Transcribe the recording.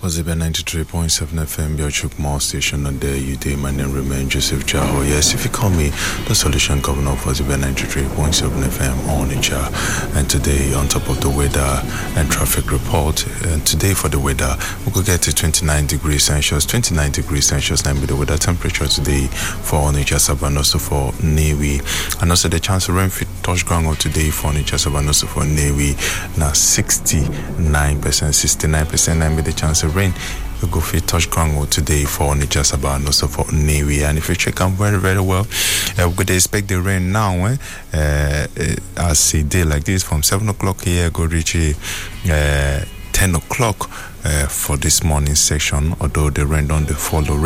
Was it 93.7 FM, Biochuk Mall Station, and there you day. My name remains Joseph Jaho. Yes, if you call me the Solution Governor for the 93.7 FM on Onitsha. And today, on top of the weather and traffic report, and today for the weather, we could get to 29 degrees Celsius. 29 degrees Celsius, and be the weather temperature today for Onitsha, Sabah, also for Newi. And also the chance of rain fit touch ground today for Onitsha, Sabah, also for Newi. Now 69%, 69%, and be the chance of rain. We go for touch ground today for Onitsha, Sabah, and also for Newi. And if you check out very, very well, we could expect the rain now, as a day like this from 7 o'clock here, go reach 10 o'clock for this morning section, although the rain don't follow.